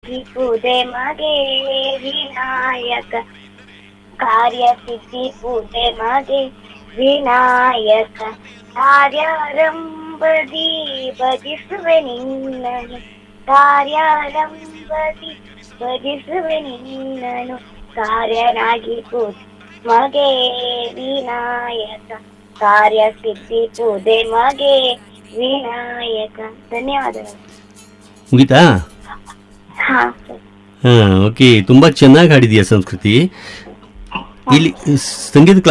ಪೂಜೆ ಮಗೆ ವಿನಾಯಕ, ಕಾರ್ಯಸಿದ್ಧಿ ಪೂಜೆ ಮಗೆ ವಿನಾಯಕ, ಕಾರ್ಯಾರಂಭದಿ ಭಜಿಸುವೆ ನಿನ್ನನು, ಕಾರ್ಯಾರಂಭದಿ ಭಜಿಸುವೆ ನಿನ್ನನು, ಕಾರ್ಯನಾಗಿ ಪೂಜೆ ಮಗೆ ವಿನಾಯಕ, ಕಾರ್ಯಸಿದ್ಧಿ ಪೂಜೆ ಮಗೆ ವಿನಾಯಕ. ಧನ್ಯವಾದಗಳು. ಮುಗಿತಾ? ಹಾ ಹಾಂ, ಓಕೆ. ತುಂಬ ಚೆನ್ನಾಗಿ ಹಾಡಿದೀಯ ಸಂಸ್ಕೃತಿ. ಇಲ್ಲಿ ಸಂಗೀತ